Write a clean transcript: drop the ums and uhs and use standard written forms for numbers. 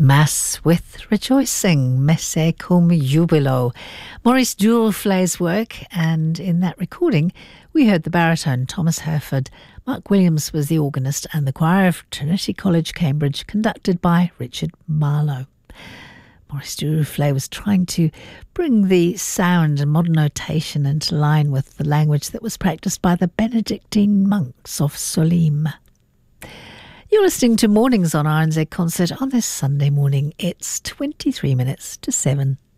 Mass with rejoicing, Messe cum jubilo. Maurice Duruflé's work, and in that recording we heard the baritone Thomas Herford. Mark Williams was the organist, and the choir of Trinity College, Cambridge, conducted by Richard Marlowe. Maurice Duruflé was trying to bring the sound and modern notation into line with the language that was practiced by the Benedictine monks of Solim. You're listening to Mornings on RNZ Concert on this Sunday morning. It's 23 minutes to 7.